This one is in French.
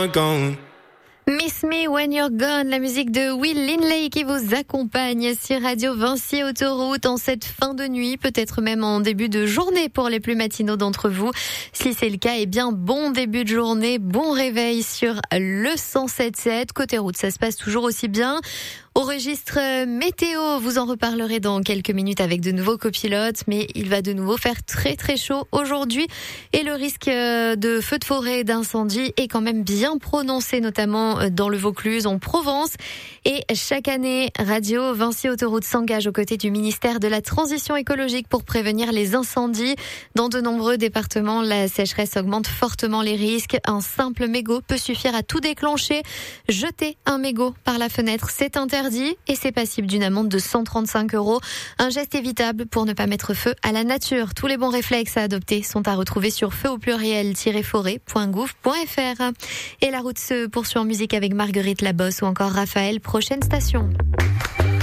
you're gone. Miss Me When You're Gone, la musique de Will Linley qui vous accompagne sur Radio Vinci Autoroute en cette fin de nuit, peut-être même en début de journée pour les plus matinaux d'entre vous. Si c'est le cas, eh bien bon début de journée, bon réveil sur le 107.7. Côté route, ça se passe toujours aussi bien. Au registre météo, vous en reparlerez dans quelques minutes avec de nouveaux copilotes, mais il va de nouveau faire très très chaud aujourd'hui et le risque de feux de forêt et d'incendie est quand même bien prononcé, notamment dans le Vaucluse, en Provence. Et chaque année, Radio Vinci Autoroute s'engage aux côtés du ministère de la Transition écologique pour prévenir les incendies. Dans de nombreux départements, la sécheresse augmente fortement les risques. Un simple mégot peut suffire à tout déclencher. Jeter un mégot par la fenêtre, c'est interdit et c'est passible d'une amende de 135 €. Un geste évitable pour ne pas mettre feu à la nature. Tous les bons réflexes à adopter sont à retrouver sur feu-forêt.gouv.fr. Et la route se poursuit en musique avec Marguerite Labosse ou encore Raphaël. Prochaine station.